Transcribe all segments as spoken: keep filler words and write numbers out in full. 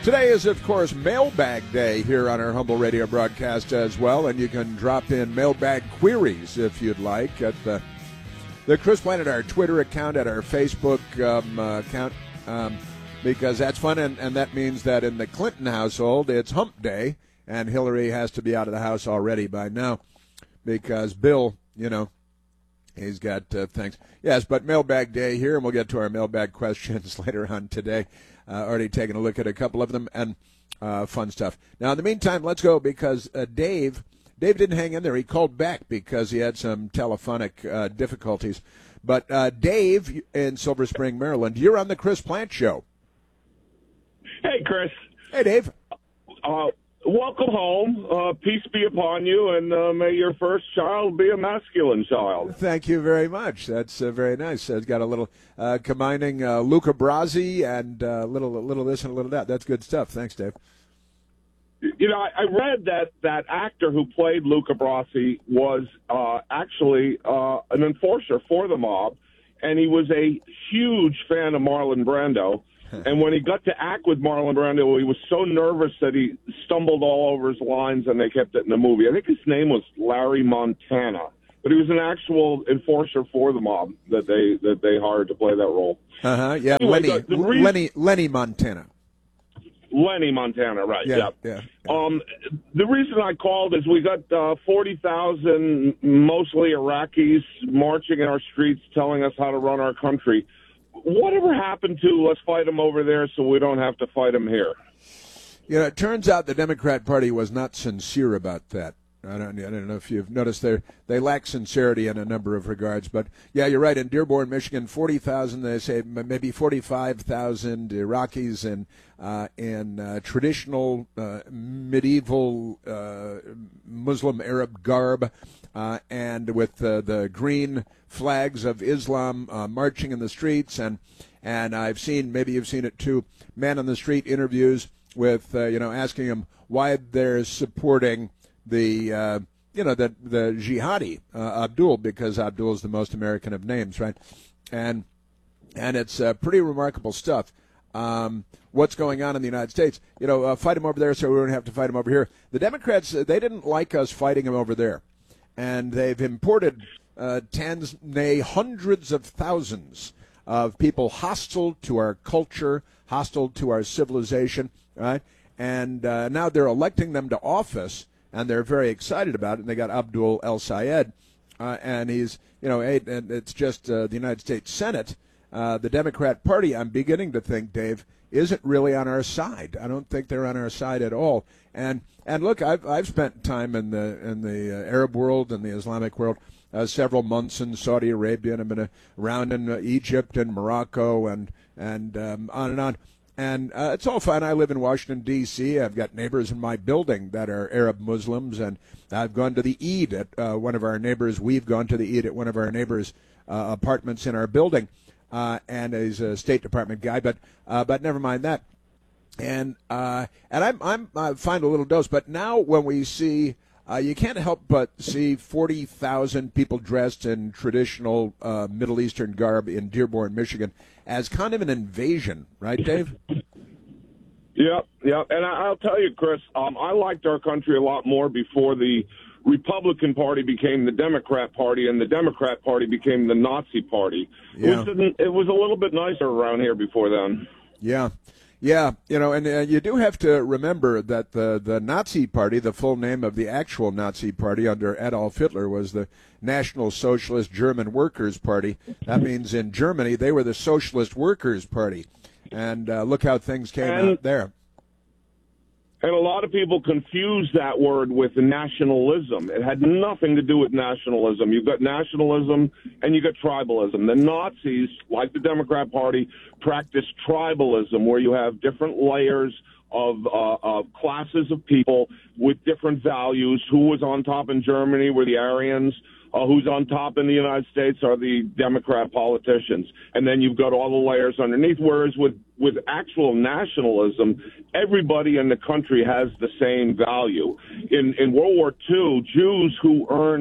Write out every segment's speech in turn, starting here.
Today is, of course, Mailbag Day here on our Humble Radio broadcast as well, and you can drop in mailbag queries if you'd like at the the Chris Planet, our Twitter account, at our Facebook um, uh, account, um, because that's fun, and, and that means that in the Clinton household, it's Hump Day, and Hillary has to be out of the house already by now because Bill, you know, he's got uh, things. Yes, but Mailbag Day here, and we'll get to our mailbag questions later on today. Uh, already taking a look at a couple of them, and uh, fun stuff. Now, in the meantime, let's go because uh, Dave, Dave didn't hang in there. He called back because he had some telephonic uh, difficulties. But uh, Dave in Silver Spring, Maryland, you're on the Chris Plant Show. Hey, Chris. Hey, Dave. Uh, welcome home. Uh, peace be upon you, and uh, may your first child be a masculine child. Thank you very much. That's uh, very nice. It's got a little uh, combining uh, Luca Brasi and a uh, little, a little this and a little that. That's good stuff. Thanks, Dave. You know, I, I read that that actor who played Luca Brasi was uh, actually uh, an enforcer for the mob, and he was a huge fan of Marlon Brando. And when he got to act with Marlon Brando, he was so nervous that he stumbled all over his lines, and they kept it in the movie. I think his name was Larry Montana, but he was an actual enforcer for the mob that they that they hired to play that role. Uh huh. Yeah, anyway, Lenny, the, the reason, Lenny, Lenny Montana. Lenny Montana, right? Yeah, yeah. yeah, yeah. Um, the reason I called is we got uh, forty thousand, mostly Iraqis, marching in our streets, telling us how to run our country. Whatever happened to let's fight them over there so we don't have to fight them here? You know, it turns out the Democrat Party was not sincere about that. I don't, I don't know if you've noticed they they lack sincerity in a number of regards. But, yeah, you're right. In Dearborn, Michigan, forty thousand, they say maybe forty-five thousand Iraqis in, uh, in uh, traditional uh, medieval uh, Muslim Arab garb uh, and with uh, the green flags of Islam uh, marching in the streets. And, and I've seen, maybe you've seen it too, man on the street interviews with, uh, you know, asking them why they're supporting the uh, you know the the jihadi uh, Abdul, because Abdul is the most American of names, right? And and it's uh, pretty remarkable stuff. Um, what's going on in the United States? You know, uh, fight him over there, so we don't have to fight him over here. The Democrats, uh, they didn't like us fighting him over there, and they've imported uh, tens, nay, hundreds of thousands of people hostile to our culture, hostile to our civilization, right? And uh, now they're electing them to office. And they're very excited about it. And they got Abdul El Sayed, uh, and he's, you know, and it's just uh, the United States Senate. Uh, the Democrat Party, I'm beginning to think, Dave, isn't really on our side. I don't think they're on our side at all. And and look, I've I've spent time in the in the uh, Arab world and the Islamic world, uh, several months in Saudi Arabia, and I've been around in uh, Egypt and Morocco and and um, on and on. And uh, it's all fine. I live in Washington, D C I've got neighbors in my building that are Arab Muslims, and I've gone to the Eid at uh, one of our neighbors. We've gone to the Eid at one of our neighbors' uh, apartments in our building, uh, and he's a State Department guy. But uh, but never mind that. And uh, and I'm I'm I find a little dose. But now when we see, uh, you can't help but see forty thousand people dressed in traditional uh, Middle Eastern garb in Dearborn, Michigan, as kind of an invasion, right, Dave? Yeah, yeah. And I'll tell you, Chris, um, I liked our country a lot more before the Republican Party became the Democrat Party and the Democrat Party became the Nazi Party. Yeah. It was, it was a little bit nicer around here before then. Yeah. Yeah, you know, and uh, you do have to remember that the, the Nazi Party, the full name of the actual Nazi Party under Adolf Hitler, was the National Socialist German Workers' Party. That means in Germany they were the Socialist Workers' Party. And uh, look how things came and, out there. And a lot of people confuse that word with nationalism. It had nothing to do with nationalism. You've got nationalism and you got tribalism. The Nazis, like the Democrat Party, practiced tribalism, where you have different layers of, uh, of classes of people with different values. Who was on top in Germany were the Aryans. Uh, who's on top in the United States are the Democrat politicians. And then you've got all the layers underneath, whereas with, with actual nationalism, everybody in the country has the same value. In, in World War Two, Jews who earned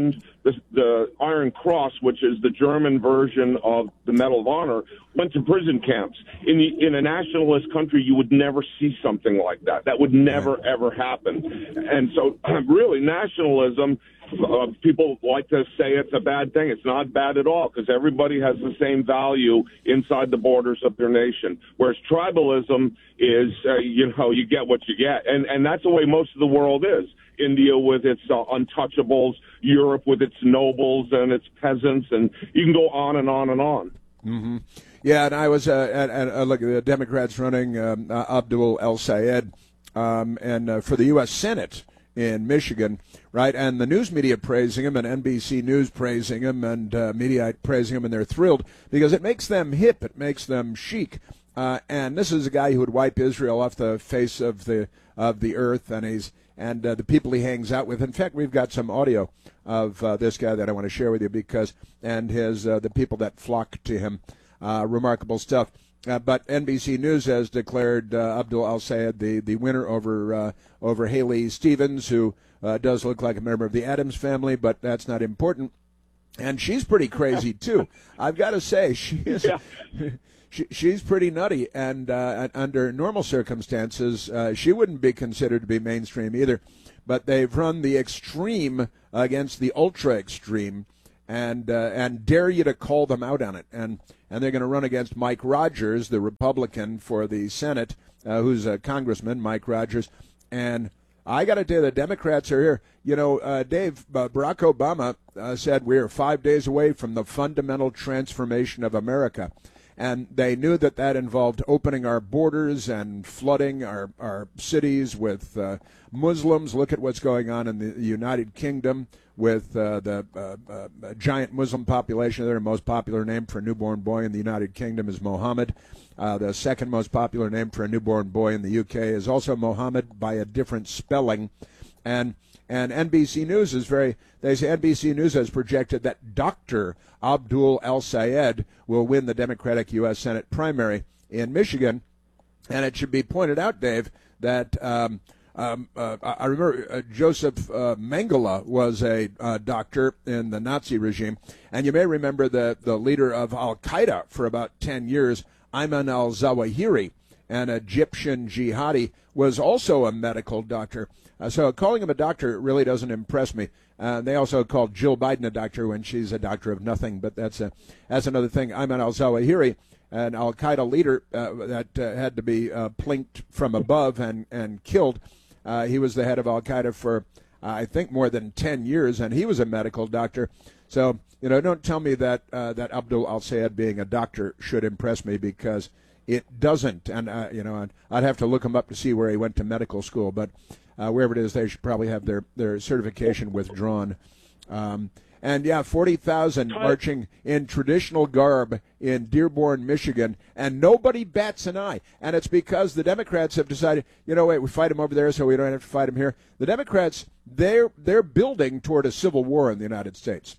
the, the Iron Cross, which is the German version of the Medal of Honor, went to prison camps. In the, in a nationalist country, you would never see something like that. That would never, ever happen. And so, really, nationalism, uh, people like to say it's a bad thing. It's not bad at all, because everybody has the same value inside the borders of their nation. Whereas tribalism is, uh, you know, you get what you get. And, and that's the way most of the world is. India with its uh, untouchables, Europe with its nobles and its peasants, and you can go on and on and on. Mm-hmm. Yeah, and I was, uh, and, and uh, look, the Democrats running um, uh, Abdul El-Sayed um, and uh, for the U S Senate in Michigan, right? And the news media praising him, and N B C News praising him, and uh, Mediaite praising him, and they're thrilled because it makes them hip, it makes them chic. Uh, and this is a guy who would wipe Israel off the face of the of the earth, and he's and uh, the people he hangs out with. In fact, we've got some audio of uh, this guy that I want to share with you because, and his uh, the people that flock to him. Uh, remarkable stuff. Uh, but N B C News has declared uh, Abdul El-Sayed the, the winner over uh, over Haley Stevens, who uh, does look like a member of the Addams family, but that's not important. And she's pretty crazy, too. I've got to say, she is... Yeah. She, she's pretty nutty, and uh, under normal circumstances, uh, she wouldn't be considered to be mainstream either. But they've run the extreme against the ultra-extreme, and uh, and dare you to call them out on it. And and they're going to run against Mike Rogers, the Republican for the Senate, uh, who's a congressman, Mike Rogers. And I got to tell you, the Democrats are here. You know, uh, Dave, uh, Barack Obama uh, said we're five days away from the fundamental transformation of America. And they knew that that involved opening our borders and flooding our, our cities with uh, Muslims. Look at what's going on in the United Kingdom with uh, the uh, uh, giant Muslim population. Their most popular name for a newborn boy in the United Kingdom is Mohammed. Uh, the second most popular name for a newborn boy in the U K is also Mohammed by a different spelling. And And N B C News is very, they say N B C News has projected that Doctor Abdul El-Sayed will win the Democratic U S Senate primary in Michigan. And it should be pointed out, Dave, that um, um, uh, I remember uh, Joseph uh, Mengele was a uh, doctor in the Nazi regime. And you may remember the, the leader of Al-Qaeda for about ten years, Ayman al-Zawahiri, an Egyptian jihadi, was also a medical doctor. Uh, so calling him a doctor really doesn't impress me. Uh, they also called Jill Biden a doctor when she's a doctor of nothing, but that's a that's another thing. Ayman al-Zawahiri, an al-Qaeda leader uh, that uh, had to be uh, plinked from above and, and killed. Uh, he was the head of al-Qaeda for, uh, I think, more than ten years, and he was a medical doctor. So, you know, don't tell me that, uh, that Abdul El-Sayed being a doctor should impress me, because it doesn't. And, uh, you know, I'd, I'd have to look him up to see where he went to medical school, but Uh, wherever it is, they should probably have their, their certification withdrawn. Um, and, yeah, forty thousand marching in traditional garb in Dearborn, Michigan, and nobody bats an eye. And it's because the Democrats have decided, you know, wait, we fight them over there so we don't have to fight them here. The Democrats, they're, they're building toward a civil war in the United States.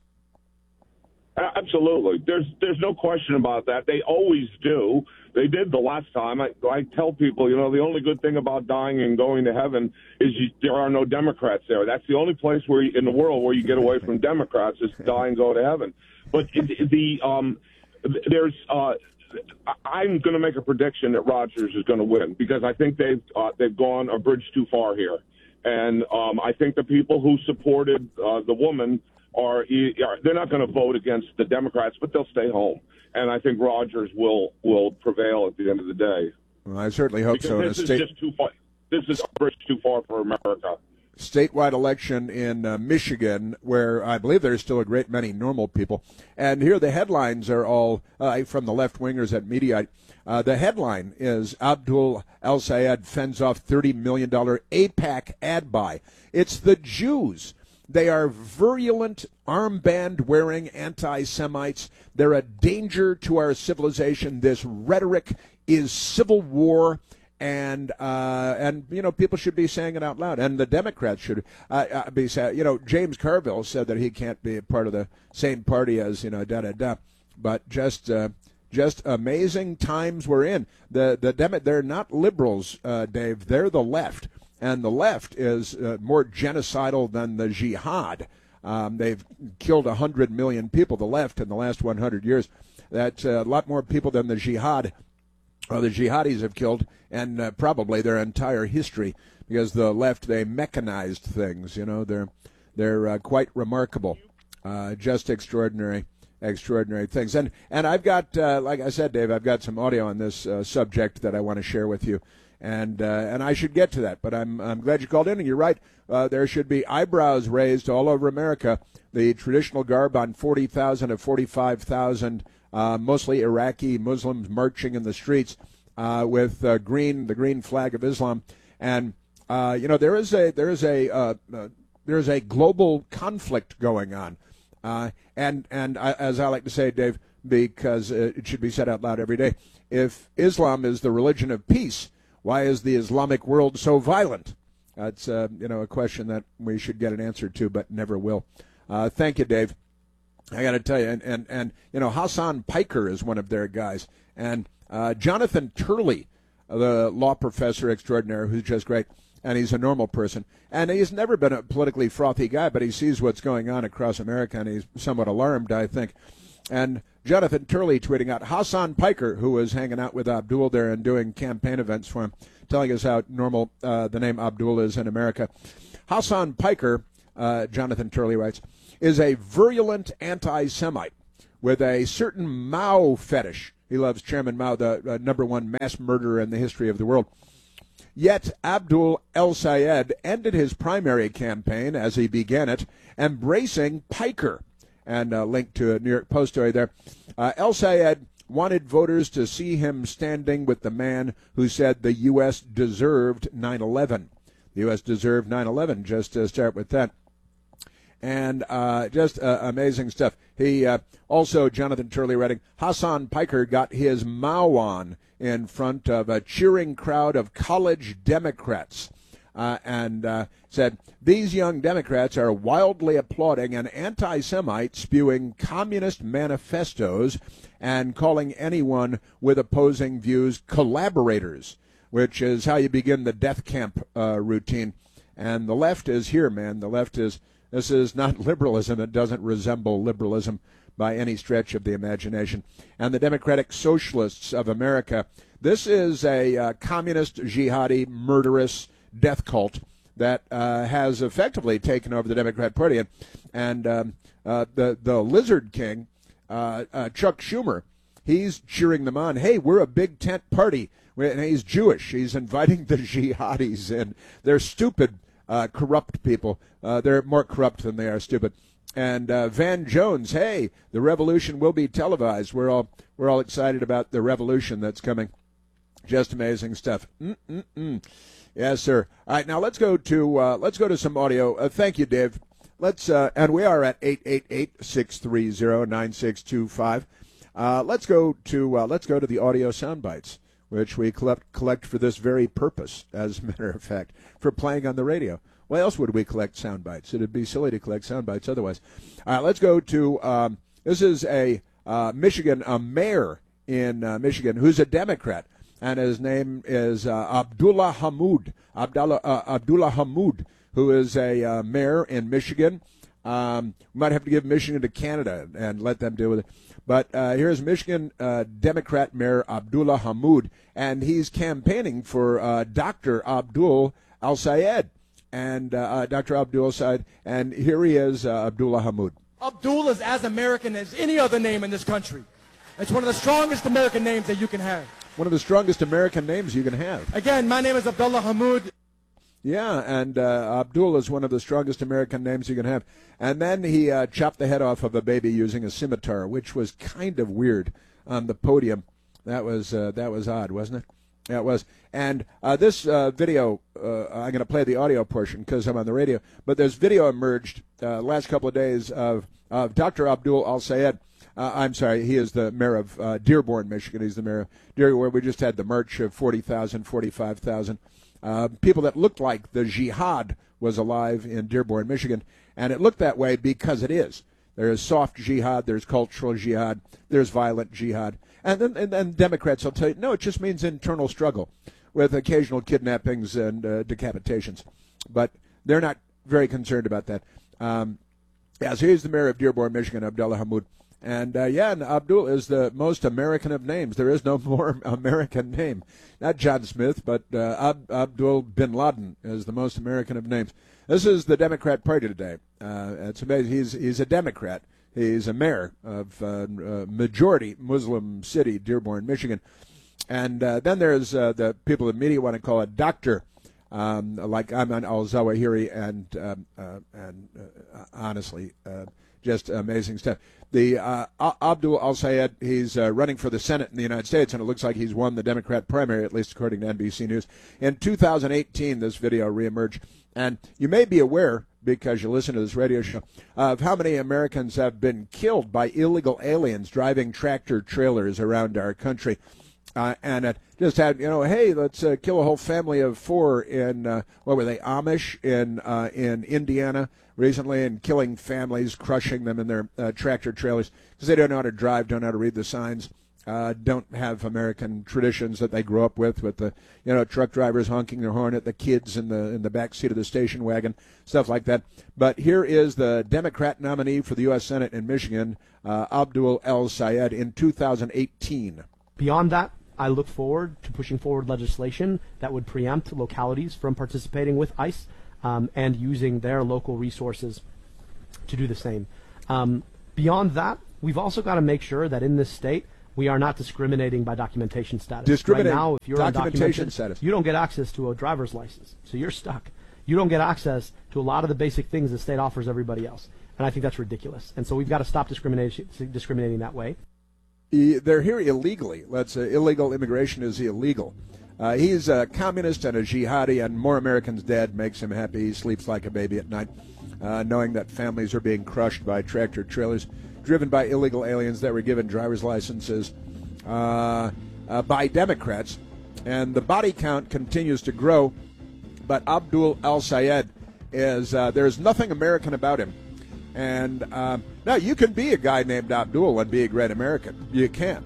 Absolutely. There's there's no question about that. They always do. They did the last time. I, I tell people, you know, the only good thing about dying and going to heaven is you, there are no Democrats there. That's the only place where you, in the world where you get away from Democrats is die and go to heaven. But it, the um, there's uh, I'm going to make a prediction that Rogers is going to win, because I think they've uh, they've gone a bridge too far here, and um, I think the people who supported uh, the woman are they're not going to vote against the Democrats, but they'll stay home. And I think Rogers will will prevail at the end of the day. Well, I certainly hope because so. This is state... just too far. This is a bridge too far for America. Statewide election in uh, Michigan, where I believe there's still a great many normal people. And here the headlines are all uh, from the left-wingers at Mediaite. Uh, the headline is Abdul El-Sayed fends off thirty million dollars AIPAC ad buy. It's the Jews. They are virulent, armband-wearing anti-Semites. They're a danger to our civilization. This rhetoric is civil war, and uh, and you know, people should be saying it out loud, and the Democrats should uh, uh, be saying. You know, James Carville said that he can't be a part of the same party as, you know, da da da. But just uh, just amazing times we're in. The the Demo- they're not liberals, uh, Dave. They're the left. And the left is uh, more genocidal than the jihad. Um, they've killed one hundred million people, the left, in the last one hundred years. That's a lot more people than the jihad, or the jihadis have killed, and uh, probably their entire history, because the left, they mechanized things. You know, they're they're uh, quite remarkable, uh, just extraordinary, extraordinary things. And and I've got, uh, like I said, Dave, I've got some audio on this uh, subject that I want to share with you, and uh, and I should get to that. But I'm I'm glad you called in, and you're right. Uh, there should be eyebrows raised all over America. The traditional garb on forty thousand of forty-five thousand, uh, mostly Iraqi Muslims marching in the streets uh, with uh, green, the green flag of Islam, and uh, you know there is a there is a uh, uh, there is a global conflict going on, uh, and and I, as I like to say, Dave, because uh, it should be said out loud every day, if Islam is the religion of peace, why is the Islamic world so violent? That's uh, you know a question that we should get an answer to, but never will. Uh, thank you, Dave. I got to tell you, and, and and you know Hassan Piker is one of their guys, and uh, Jonathan Turley, the law professor extraordinaire, who's just great, and he's a normal person, and he's never been a politically frothy guy, but he sees what's going on across America, and he's somewhat alarmed, I think. And Jonathan Turley tweeting out, Hassan Piker, who was hanging out with Abdul there and doing campaign events for him, telling us how normal uh, the name Abdul is in America. Hassan Piker, uh, Jonathan Turley writes, is a virulent anti-Semite with a certain Mao fetish. He loves Chairman Mao, the uh, number one mass murderer in the history of the world. Yet Abdul El-Sayed ended his primary campaign, as he began it, embracing Piker. And a link to a New York Post story there. Uh, El-Sayed wanted voters to see him standing with the man who said the U S deserved nine eleven. The U S deserved nine eleven, just to start with that. And uh, just uh, amazing stuff. He uh, also, Jonathan Turley writing, Hassan Piker got his Mao on in front of a cheering crowd of college Democrats. Uh, and uh, said, these young Democrats are wildly applauding an anti-Semite spewing communist manifestos and calling anyone with opposing views collaborators, which is how you begin the death camp uh, routine. And the left is here, man. The left is, this is not liberalism. It doesn't resemble liberalism by any stretch of the imagination. And the Democratic Socialists of America, this is a uh, communist, jihadi, murderous death cult that uh, has effectively taken over the Democrat Party. And, and um, uh, the, the Lizard King, uh, uh, Chuck Schumer, he's cheering them on. Hey, we're a big tent party. And he's Jewish. He's inviting the jihadis in. They're stupid, uh, corrupt people. Uh, they're more corrupt than they are stupid. And uh, Van Jones, hey, the revolution will be televised. We're all we're all excited about the revolution that's coming. Just amazing stuff. Mm-mm-mm. Yes, sir. All right, now let's go to uh, let's go to some audio. Uh, thank you, Dave. Let's uh, and we are at eight eight eight, six three zero, nine six two five. Uh, let's go to uh, let's go to the audio sound bites, which we collect collect for this very purpose. As a matter of fact, for playing on the radio. Why else would we collect sound bites? It'd be silly to collect sound bites otherwise. All right, let's go to um, this is a uh, Michigan, a mayor in uh, Michigan who's a Democrat. And his name is uh, Abdullah Hamid, Abdullah, uh, Abdullah Hamid, who is a uh, mayor in Michigan. Um, we might have to give Michigan to Canada and let them deal with it. But uh, here's Michigan uh, Democrat Mayor Abdullah Hamid, and he's campaigning for uh, Doctor Abdul El-Sayed. And uh, uh, Doctor Abdul El-Sayed, and here he is, uh, Abdullah Hamid. Abdul is as American as any other name in this country. It's one of the strongest American names that you can have. One of the strongest American names you can have. Again, my name is Abdullah Hamid. Yeah, and uh, Abdul is one of the strongest American names you can have. And then he uh, chopped the head off of a baby using a scimitar, which was kind of weird on the podium. That was uh, that was odd, wasn't it? Yeah, it was. And uh, this uh, video, uh, I'm going to play the audio portion because I'm on the radio, but there's video emerged uh, last couple of days of, of Doctor Abdul El-Sayed. Uh, I'm sorry, he is the mayor of uh, Dearborn, Michigan. He's the mayor of Dearborn, where we just had the march of forty thousand, forty-five thousand. Uh, people that looked like the jihad was alive in Dearborn, Michigan. And it looked that way because it is. There is soft jihad, there's cultural jihad, there's violent jihad. And then and then Democrats will tell you, no, it just means internal struggle with occasional kidnappings and uh, decapitations. But they're not very concerned about that. Um, Yeah, so he's the mayor of Dearborn, Michigan, Abdullah Hammoud. And, uh, yeah, and Abdul is the most American of names. There is no more American name. Not John Smith, but uh, Ab- Abdul bin Laden is the most American of names. This is the Democrat Party today. Uh, it's amazing. He's, he's a Democrat. He's a mayor of uh, uh, majority Muslim city, Dearborn, Michigan. And uh, then there's uh, the people in the media want to call it Doctor Um, like Ayman al-Zawahiri, and um, uh, and uh, honestly, uh, just amazing stuff. The uh, Abdul al-Sayed, he's uh, running for the Senate in the United States, and it looks like he's won the Democrat primary, at least according to N B C News. In two thousand eighteen, this video reemerged, and you may be aware, because you listen to this radio show, of how many Americans have been killed by illegal aliens driving tractor trailers around our country. Uh, and it just had, you know, hey, let's uh, kill a whole family of four in, uh, what were they, Amish in uh, in Indiana recently, and killing families, crushing them in their uh, tractor trailers because they don't know how to drive, don't know how to read the signs, uh, don't have American traditions that they grew up with, with the, you know, truck drivers honking their horn at the kids in the in the back seat of the station wagon, stuff like that. But here is the Democrat nominee for the U S Senate in Michigan, uh, Abdul al-Sayed, in two thousand eighteen. Beyond that, I look forward to pushing forward legislation that would preempt localities from participating with ICE um, and using their local resources to do the same. Um, beyond that, we've also got to make sure that in this state we are not discriminating by documentation status. Discriminating right now, if you're documentation undocumented, status. you don't get access to a driver's license, so you're stuck. You don't get access to a lot of the basic things the state offers everybody else, and I think that's ridiculous. And so we've got to stop discrimination, discriminating that way. They're here illegally. Let's uh, illegal immigration is illegal. Uh, he's a communist and a jihadi, and more Americans dead makes him happy. He sleeps like a baby at night, uh, knowing that families are being crushed by tractor trailers driven by illegal aliens that were given driver's licenses uh, uh, by Democrats. And the body count continues to grow, but Abdul al-Sayed is, uh, there's nothing American about him. And uh, now you can be a guy named Abdul and be a great American. You can.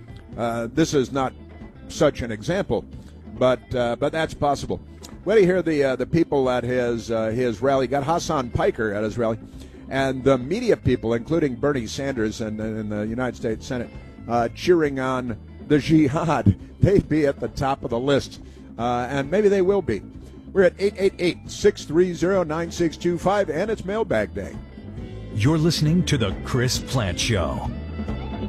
Uh, this is not such an example, but uh, but that's possible. Well, you hear the uh, the people at his uh, his rally. Got Hassan Piker at his rally, and the media people, including Bernie Sanders and in the United States Senate, uh, cheering on the jihad. They'd be at the top of the list, uh, and maybe they will be. We're at eight eight eight, six three zero, nine six two five, and it's Mailbag Day. You're listening to The Chris Plante Show.